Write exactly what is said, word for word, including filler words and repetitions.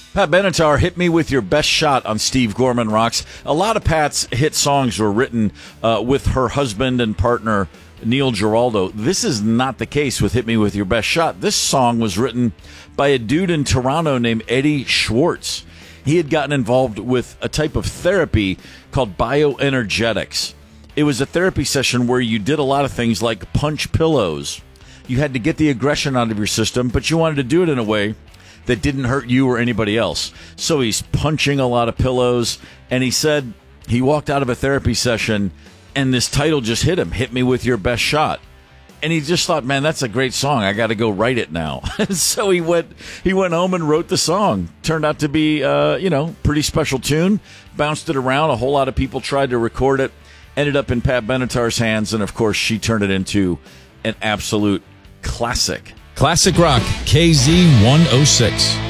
Pat Benatar, Hit Me With Your Best Shot on Steve Gorman Rocks. A lot of Pat's hit songs were written uh, with her husband and partner, Neil Giraldo. This is not the case with Hit Me With Your Best Shot. This song was written by a dude in Toronto named Eddie Schwartz. He had gotten involved with a type of therapy called bioenergetics. It was a therapy session where you did a lot of things like punch pillows. You had to get the aggression out of your system, but you wanted to do it in a way that didn't hurt you or anybody else. So he's punching a lot of pillows, and he said he walked out of a therapy session, and this title just hit him, Hit Me With Your Best Shot. And he just thought, man, that's a great song. I got to go write it now. So he went he went home and wrote the song. Turned out to be, uh, you know, pretty special tune. Bounced it around. A whole lot of people tried to record it. Ended up in Pat Benatar's hands, and, of course, she turned it into an absolute classic. Classic Rock, K Z one oh six.